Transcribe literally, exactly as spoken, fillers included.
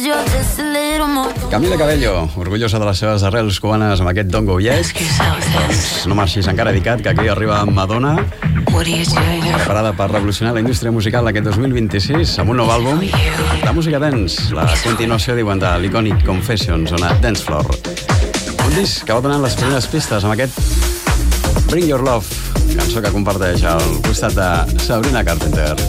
Camila Cabello, orgullosa de les seves arrels cubanes amb aquest Don't Go Yet. Doncs no marxis encara, dedicat, que aquí arriba Madonna, preparada per revolucionar la indústria musical aquest dos mil vint-i-sis amb un nou àlbum de música dance, la continuació, diuen, de l'Iconic Confessions on a Dance Floor. Un disc que va donant les primeres pistes amb aquest Bring Your Love, cançó que comparteix al costat de Sabrina Carpenter.